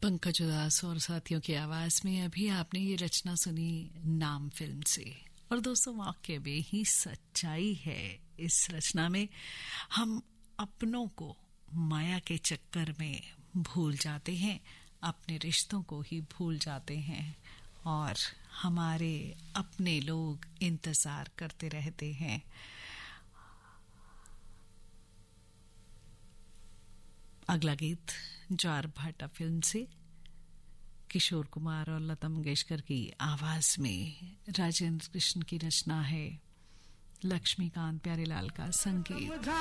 पंकज उदास और साथियों की आवाज में अभी आपने ये रचना सुनी नाम फिल्म से। और दोस्तों, वाकई में ही सच्चाई है इस रचना में। हम अपनों को माया के चक्कर में भूल जाते हैं, अपने रिश्तों को ही भूल जाते हैं और हमारे अपने लोग इंतजार करते रहते हैं। अगला गीत ज्वार भाटा फिल्म से किशोर कुमार और लता मंगेशकर की आवाज में राजेंद्र कृष्ण की रचना है, लक्ष्मीकांत प्यारेलाल का संगीत।